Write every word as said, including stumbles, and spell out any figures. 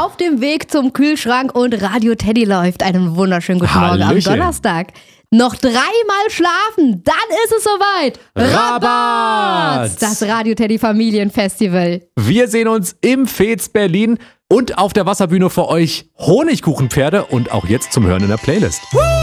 auf dem Weg zum Kühlschrank und Radio Teddy läuft. Einen wunderschönen guten Morgen am Hallöchen. Donnerstag. Noch dreimal schlafen, dann ist es soweit. Rabatt! Das Radio Teddy Familienfestival. Wir sehen uns im Fez Berlin und auf der Wasserbühne für euch Honigkuchenpferde und auch jetzt zum Hören in der Playlist.